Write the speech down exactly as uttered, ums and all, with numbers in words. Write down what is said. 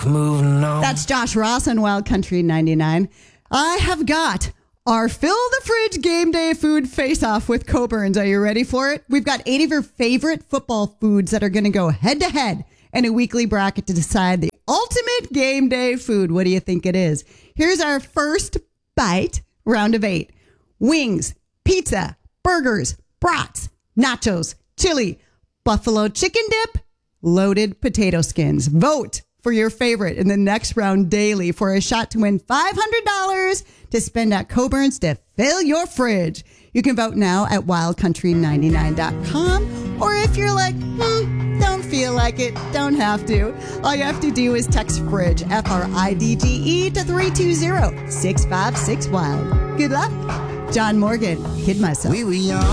moving on. That's Josh Ross on Wild Country ninety-nine. I have got our Fill the Fridge Game Day Food Face-Off with Coborn's. Are you ready for it? We've got eight of your favorite football foods that are going to go head-to-head in a weekly bracket to decide the ultimate game day food. What do you think it is? Here's our first bite, round of eight. Wings, pizza, burgers, brats, nachos, chili, buffalo chicken dip, loaded potato skins. Vote for your favorite in the next round daily for a shot to win five hundred dollars to spend at Coburn's to fill your fridge. You can vote now at wild country ninety-nine dot com, or if you're like, hmm, don't feel like it, don't have to. All you have to do is text FRIDGE, F R I D G E, to three two zero, six five six, WILD. Good luck. John Morgan, Kid Myself. We were young.